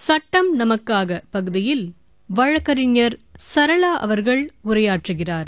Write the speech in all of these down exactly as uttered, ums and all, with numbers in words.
சட்டம் நமக்காக பகுதியில் வழக்கறிஞர் சரளா அவர்கள் உரையாற்றுகிறார்.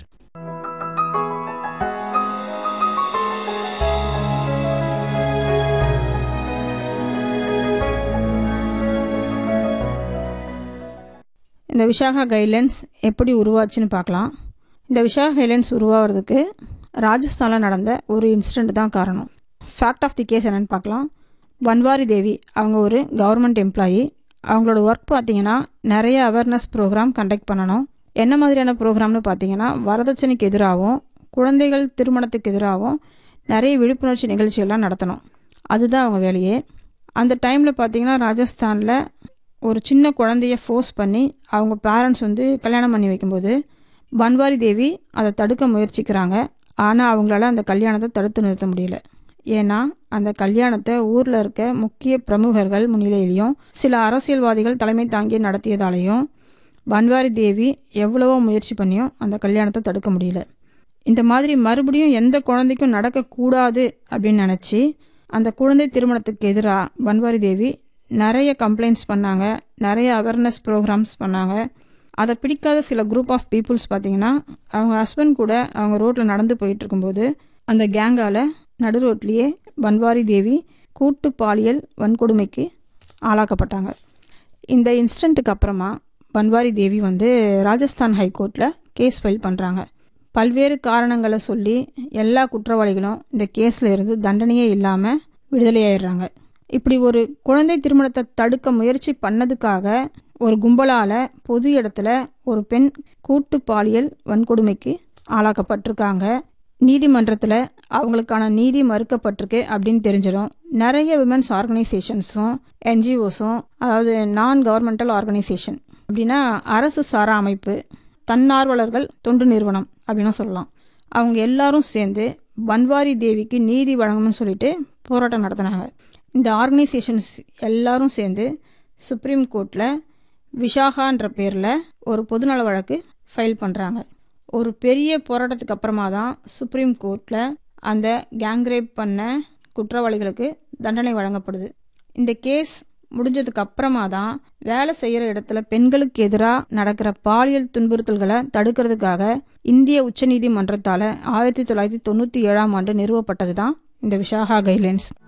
இந்த விஷாகா கைட்லைன்ஸ் எப்படி உருவாச்சுன்னு பார்க்கலாம். இந்த விஷாகா கைட்லைன்ஸ் உருவாகிறதுக்கு ராஜஸ்தானில் நடந்த ஒரு இன்சிடெண்ட் தான் காரணம். ஃபேக்ட் ஆஃப் தி கேஸ் என்னென்னு பார்க்கலாம். பன்வாரி தேவி அவங்க ஒரு கவர்மெண்ட் எம்ப்ளாயி. அவங்களோட ஒர்க் பார்த்திங்கன்னா நிறைய அவேர்னஸ் ப்ரோக்ராம் கண்டக்ட் பண்ணணும். என்ன மாதிரியான ப்ரோக்ராம்னு பார்த்தீங்கன்னா, வரதட்சணைக்கு எதிராகவும் குழந்தைகள் திருமணத்துக்கு எதிராகவும் நிறைய விழிப்புணர்ச்சி நிகழ்ச்சியெல்லாம் நடத்தணும். அதுதான் அவங்க வேலையே. அந்த டைமில் பார்த்திங்கன்னா ராஜஸ்தானில் ஒரு சின்ன குழந்தைய ஃபோர்ஸ் பண்ணி அவங்க பேரண்ட்ஸ் வந்து கல்யாணம் பண்ணி வைக்கும்போது பன்வாரி தேவி அதை தடுக்க முயற்சிக்கிறாங்க. ஆனால் அவங்களால அந்த கல்யாணத்தை தடுத்து நிறுத்த முடியல. ஏன்னா அந்த கல்யாணத்தை ஊரில் இருக்க முக்கிய பிரமுகர்கள் முன்னிலையிலையும் சில அரசியல்வாதிகள் தலைமை தாங்கி நடத்தியதாலேயும் பன்வாரி தேவி எவ்வளவோ முயற்சி பண்ணியும் அந்த கல்யாணத்தை தடுக்க முடியல. இந்த மாதிரி மறுபடியும் எந்த குழந்தைக்கும் நடக்கக்கூடாது அப்படின்னு நினச்சி அந்த குழந்தை திருமணத்துக்கு எதிராக பன்வாரி தேவி நிறைய கம்ப்ளைண்ட்ஸ் பண்ணாங்க, நிறைய அவேர்னஸ் ப்ரோக்ராம்ஸ் பண்ணாங்க. அதை பிடிக்காத சில குரூப் ஆஃப் பீப்புள்ஸ் பார்த்திங்கன்னா, அவங்க ஹஸ்பண்ட் கூட அவங்க ரோட்டில் நடந்து போயிட்டு இருக்கும்போது அந்த கேங்கால் நடு ரோட்லேயே பன்வாரி தேவி கூட்டு பாலியல் வன்கொடுமைக்கு ஆளாக்கப்பட்டாங்க. இந்த இன்சிடெண்ட்டுக்கு அப்புறமா பன்வாரி தேவி வந்து ராஜஸ்தான் ஹைகோர்ட்டில் கேஸ் ஃபைல் பண்ணுறாங்க. பல்வேறு காரணங்களை சொல்லி எல்லா குற்றவாளிகளும் இந்த கேஸில் இருந்து தண்டனையே இல்லாமல் விடுதலையாயிடுறாங்க. இப்படி ஒரு குழந்தை திருமணத்தை தடுக்க முயற்சி பண்ணதுக்காக ஒரு கும்பலால் பொது இடத்துல ஒரு பெண் கூட்டு பாலியல் வன்கொடுமைக்கு ஆளாக்கப்பட்டிருக்காங்க. நீதிமன்றத்தில் அவங்களுக்கான நீதி மறுக்கப்பட்டிருக்கு அப்படின்னு தெரிஞ்சிடும். நிறைய விமென்ஸ் ஆர்கனைசேஷன்ஸும் என்ஜிஓஸும், அதாவது நான் கவர்மெண்டல் ஆர்கனைசேஷன் அப்படின்னா அரசு சாரா அமைப்பு, தன்னார்வலர்கள் தொண்டு நிறுவனம் அப்படின்னு சொல்லலாம், அவங்க எல்லாரும் சேர்ந்து பன்வாரி தேவிக்கு நீதி வழங்கணும்னு சொல்லிட்டு போராட்டம் நடத்தினாங்க. இந்த ஆர்கனைசேஷன்ஸ் எல்லாரும் சேர்ந்து சுப்ரீம் கோர்ட்டில் விஷாகான்ற பேரில் ஒரு பொதுநல வழக்கு ஃபைல் பண்ணுறாங்க. ஒரு பெரிய போராட்டத்துக்கு அப்புறமா தான் சுப்ரீம் கோர்ட்டில் அந்த கேங்ரேப் பண்ண குற்றவாளிகளுக்கு தண்டனை வழங்கப்படுது. இந்த கேஸ் முடிஞ்சதுக்கு அப்புறமா தான் வேலை செய்கிற இடத்துல பெண்களுக்கு எதிராக நடக்கிற பாலியல் துன்புறுத்தல்களை தடுக்கிறதுக்காக இந்திய உச்சநீதிமன்றத்தால் ஆயிரத்தி தொள்ளாயிரத்தி தொண்ணூற்றி ஏழாம் ஆண்டு நிறுவப்பட்டது தான் இந்த விஷாகா கைட்லைன்ஸ்.